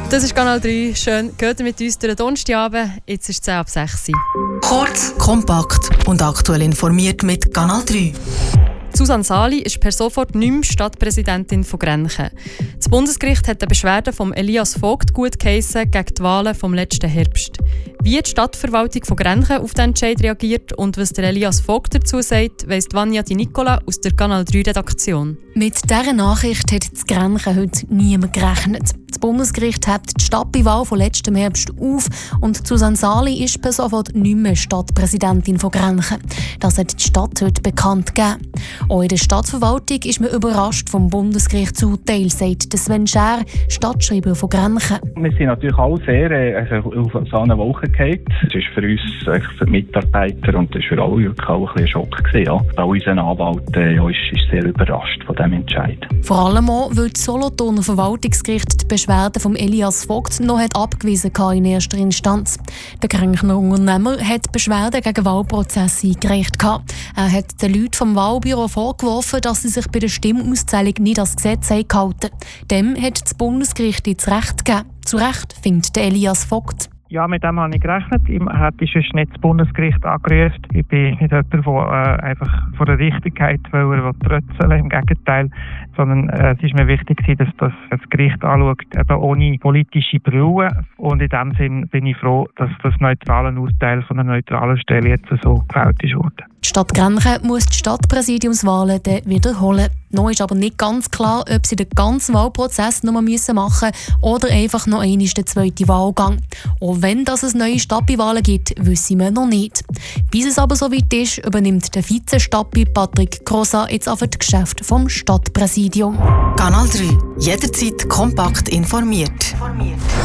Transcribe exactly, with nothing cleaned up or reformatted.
Das ist Kanal drei. Schön, geht ihr mit uns durch den Donnerstagabend. Jetzt ist es zehn ab sechs. Kurz, kompakt und aktuell informiert mit Kanal drei. Susanne Sali ist per sofort nicht mehr Stadtpräsidentin von Grenchen. Das Bundesgericht hat eine Beschwerde von Elias Vogt gutgeheissen gegen die Wahlen vom letzten Herbst. Wie die Stadtverwaltung von Grenchen auf den Entscheid reagiert und was der Elias Vogt dazu sagt, weiss Vanja Di Nicola aus der Kanal drei Redaktion. Mit dieser Nachricht hat das Grenchen heute niemand gerechnet. Das Bundesgericht hebt die Stadtbeiwahl von letztem Herbst auf und Susanne Sali ist per sofort nicht mehr Stadtpräsidentin von Grenchen. Das hat die Stadt heute bekannt gegeben. Auch in der Stadtverwaltung ist man überrascht vom Bundesgerichtsurteil, sagt Sven Schär, Stadtschreiber von Grenchen. Wir sind natürlich alle sehr äh, also auf so eine Wolke gefallen. Das ist für uns, äh, für die Mitarbeiter und das war für alle wirklich auch ein, ein Schock gewesen, ja. Auch unser Anwalt äh, ja, ist, ist sehr überrascht von diesem Entscheid. Vor allem auch, weil das Solothurner Verwaltungsgericht die Beschwerde von Elias Vogt noch hat abgewiesen in erster Instanz. Der Grenchener Unternehmer hat Beschwerden gegen Wahlprozesse eingereicht. Er hat den Leuten vom Wahlbüro vorgeworfen, dass sie sich bei der Stimmauszählung nicht ans Gesetz gehalten haben. Dem hat das Bundesgericht jetzt Recht gegeben. Zu Recht findet Elias Vogt. Ja, mit dem habe ich gerechnet. Ich hätte sonst nicht das Bundesgericht angerufen. Ich bin nicht jemand, der äh, einfach von der Richtigkeit will, trötzeln. Im Gegenteil. Sondern äh, es ist mir wichtig, dass das, das Gericht anschaut, eben ohne politische Brille. Und in dem Sinn bin ich froh, dass das neutrale Urteil von einer neutralen Stelle jetzt so gefällt ist worden. Die Stadt Grenchen muss die Stadtpräsidiumswahlen dann wiederholen. Noch ist aber nicht ganz klar, ob sie den ganzen Wahlprozess noch mal machen müssen oder einfach noch einmal den zweiten Wahlgang. Auch wenn das es neue Stadtbeiwahlen gibt, wissen wir noch nicht. Bis es aber soweit ist, übernimmt der Vize-Stadtbi Patrick Crossa jetzt auf das Geschäft vom Stadtpräsidium. Kanal drei. Jederzeit kompakt informiert.